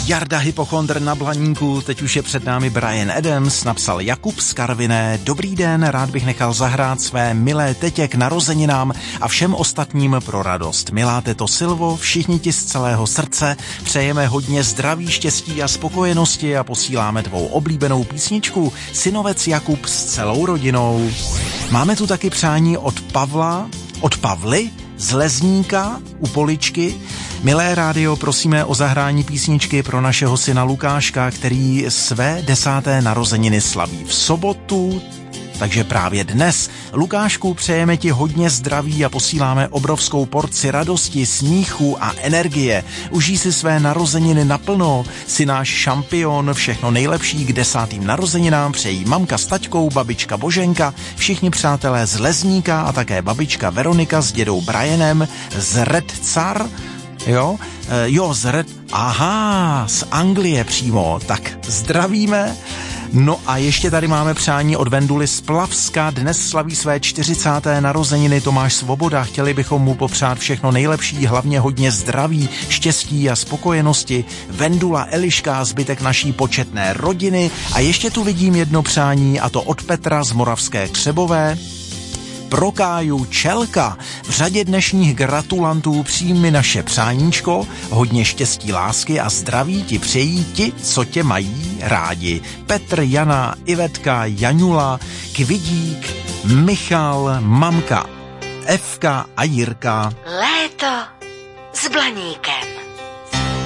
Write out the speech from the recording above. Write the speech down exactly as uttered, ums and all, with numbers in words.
Jarda Hypochondr na Blaníku, teď už je před námi Bryan Adams, napsal Jakub z Karviné. Dobrý den, rád bych nechal zahrát své milé tetě k narozeninám a všem ostatním pro radost. Milá teto Silvo, všichni ti z celého srdce přejeme hodně zdraví, štěstí a spokojenosti a posíláme tvou oblíbenou písničku Synovec Jakub s celou rodinou. Máme tu taky přání od Pavla, od Pavly z Lezníka u Poličky. Milé rádio, prosíme o zahrání písničky pro našeho syna Lukáška, který své desáté narozeniny slaví v sobotu, takže právě dnes. Lukášku, přejeme ti hodně zdraví a posíláme obrovskou porci radosti, smíchu a energie. Užij si své narozeniny naplno, jsi náš šampion, všechno nejlepší k desátým narozeninám přejí mamka s taťkou, babička Boženka, všichni přátelé z Lezníka a také babička Veronika s dědou Bryanem z Red Car. Jo, e, jo, z Red... Aha, z Anglie přímo, tak zdravíme. No a ještě tady máme přání od Venduly z Plavska, dnes slaví své čtyřicáté narozeniny Tomáš Svoboda, chtěli bychom mu popřát všechno nejlepší, hlavně hodně zdraví, štěstí a spokojenosti. Vendula, Eliška a zbytek naší početné rodiny a ještě tu vidím jedno přání a to od Petra z Moravské Křebové. Pro Káju Čelka. V řadě dnešních gratulantů přijmi naše přáníčko, hodně štěstí, lásky a zdraví ti přejí ti, co tě mají rádi. Petr, Jana, Ivetka, Janula, Kvidík, Michal, mamka, Evka a Jirka. Léto s Blaníkem.